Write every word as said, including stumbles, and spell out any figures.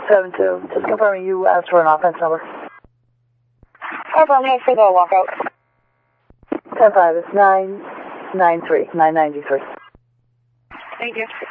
seven two. Just confirming you asked for an offense number. Confirm, no signal walkout. ten five, it's nine nine three, nine ninety-three. Thank you.